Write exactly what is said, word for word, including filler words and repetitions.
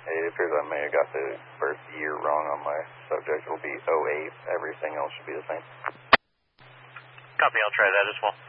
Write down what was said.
It appears I may have got the birth year wrong on my subject. It will be oh eight. Everything else should be the same. Copy, I'll try that as well.